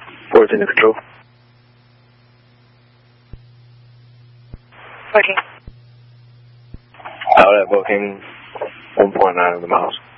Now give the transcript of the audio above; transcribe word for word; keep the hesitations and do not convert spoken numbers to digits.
Forward into control. Working. Outlet booking one point nine of the miles.